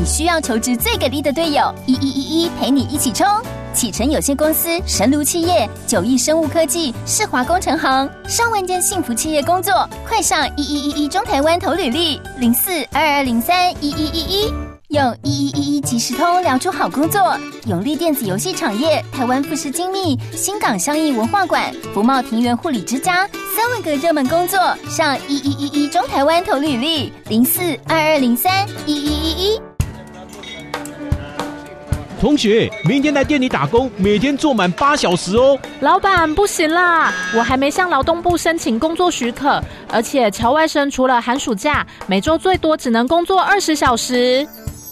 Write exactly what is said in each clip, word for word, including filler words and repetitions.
需要求职最给力的队友，一一一一陪你一起冲。启程有限公司、神卢企业、九亿生物科技、世华工程行，上万间幸福企业工作，快上一一一一中台湾投履历，零四二二零三一一一一。用一一一一即时通聊出好工作。永利电子游戏产业、台湾富士精密、新港相应文化馆、福茂庭园护理之家，三万个热门工作，上一一一一中台湾投履历，零四二二零三一一一一。 同学，明天来店里打工，每天做满八小时哦。 老板，不行啦，我还没向劳动部申请工作许可，而且侨外生除了寒暑假，每周最多只能工作二十小时。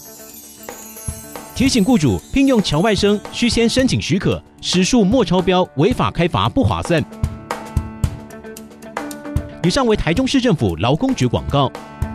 提醒雇主，聘用侨外生需先申请许可，时数莫超标，违法开罚不划算。以上为台中市政府劳工局广告。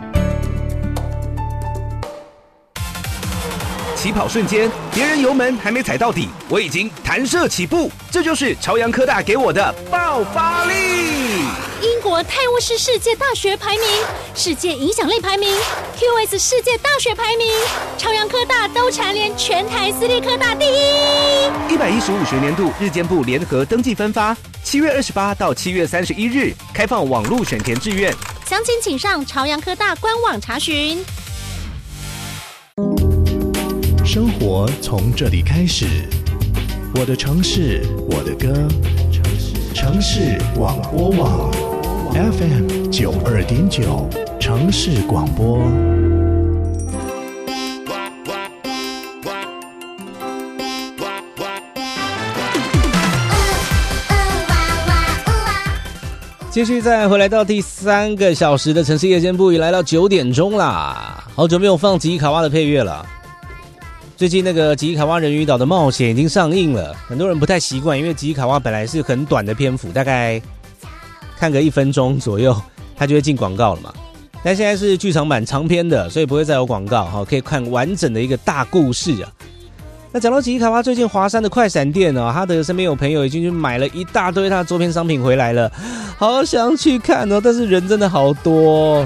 起跑瞬间，别人油门还没踩到底，我已经弹射起步，这就是朝阳科大给我的爆发力。 英国泰晤士世界大学排名、世界影响力排名、Q S 世界大学排名，朝阳科大都蝉联全台私立科大第一。 一百一十五学年度日间部联合登记分发，七月二十八到七月三十一日开放网络选填志愿， 详情请上朝阳科大官网查询。 生活从这里开始，我的城市，我的歌，城市广播网 F M 九二点九，城市广播。 继续再回来到第三个小时的城市夜间部，已来到九点钟啦，好久没有放吉伊卡哇的配乐了。最近那个吉伊卡哇人鱼岛的冒险已经上映了，很多人不太习惯，因为吉伊卡哇本来是很短的篇幅，大概看个一分钟左右，它就会进广告了嘛。但现在是剧场版长篇的，所以不会再有广告，可以看完整的一个大故事啊。那讲到吉伊卡哇，最近华山的快闪店哦，哈德身边有朋友已经去买了一大堆他的周边商品回来了，好想去看哦，但是人真的好多。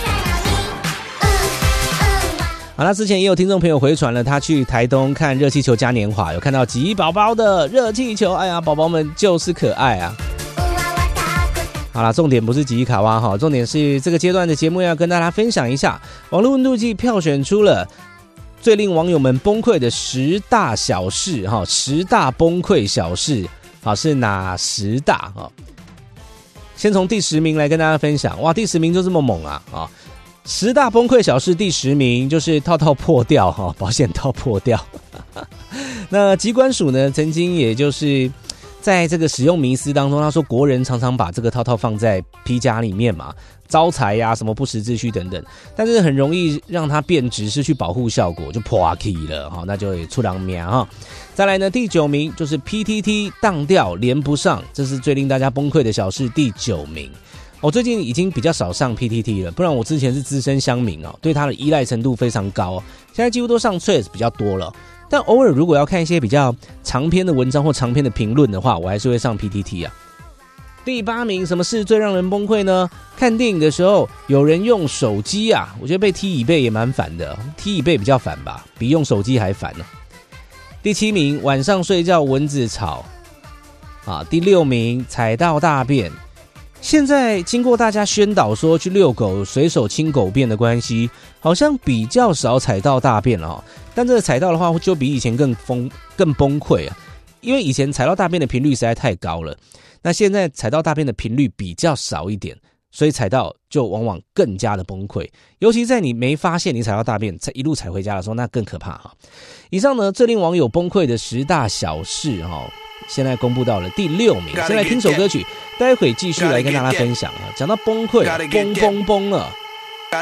好，那之前也有听众朋友回传了，他去台东看热气球嘉年华，有看到吉伊宝宝的热气球，哎呀，宝宝们就是可爱啊。好啦，重点不是吉伊卡哇哈，重点是这个阶段的节目要跟大家分享一下，网络温度计票选出了最令网友们崩溃的十大小事哈，十大崩溃小事，好，是哪十大哈？先从第十名来跟大家分享，哇，第十名就这么猛啊啊！十大崩溃小事第十名就是套套破掉哈，保险套破掉。那疾管署呢，曾经也就是在这个使用迷思当中，他说国人常常把这个套套放在皮夹里面嘛，招财呀、啊、什么不时之需等等，但是很容易让它变质，失去保护效果，就破起了哈，那就出人命哈。再来呢，第九名就是 P T T 当掉连不上，这是最令大家崩溃的小事，第九名。我最近已经比较少上 P T T 了，不然我之前是资深乡民哦，对它的依赖程度非常高，现在几乎都上 Threads 比较多了。但偶尔如果要看一些比较长篇的文章或长篇的评论的话，我还是会上 P T T 啊。第八名，什么事最让人崩溃呢？看电影的时候有人用手机啊，我觉得被踢椅背也蛮烦的，踢椅背比较烦吧，比用手机还烦呢、啊。第七名，晚上睡觉蚊子吵啊。第六名，踩到大便。现在经过大家宣导说去遛狗随手清狗便的关系，好像比较少踩到大便了、哦、但这个踩到的话就比以前更疯更崩溃啊，因为以前踩到大便的频率实在太高了，那现在踩到大便的频率比较少一点，所以踩到就往往更加的崩溃，尤其在你没发现你踩到大便一路踩回家的时候，那更可怕哈。以上呢，最令网友崩溃的十大小事哈，现在公布到了第六名。先来听首歌曲，待会继续来跟大家分享啊。讲到崩溃，崩崩崩了。